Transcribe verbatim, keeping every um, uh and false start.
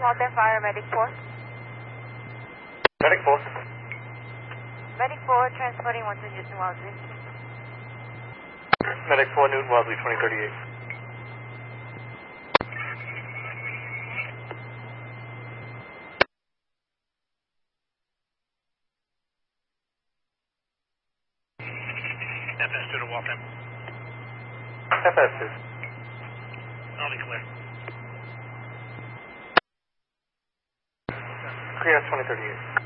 Walton Fire, Medic four. Medic four. Medic four, transporting one to Newton Wellesley. Medic four, Newton Wellesley, twenty thirty-eight. F S two to Waltham. F S two. Only clear. Clear twenty thirty-eight.